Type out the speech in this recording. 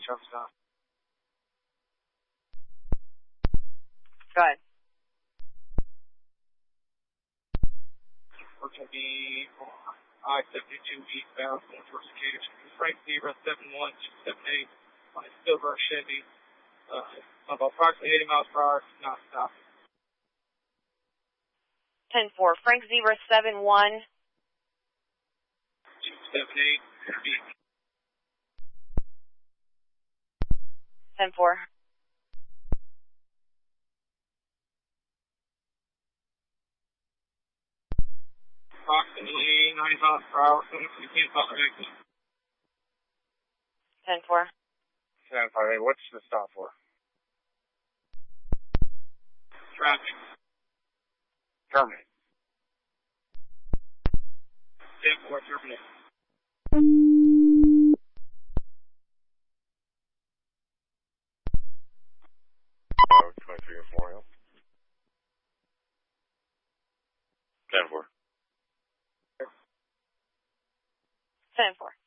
truck stop. Go ahead. We're going to be I-72 eastbound towards Cage. Frank 071-278 on a silver Chevy. About approximately 80 miles per hour, not stop. 10-4. Frank 071. 278. 10-4. Approximately 90 miles per hour, so you can't stop the exit. 10-4. 10-5. Hey, what's the stop for? Traffic. Terminate. 10-4, terminate. 23 Memorial. 10-4. 10-4.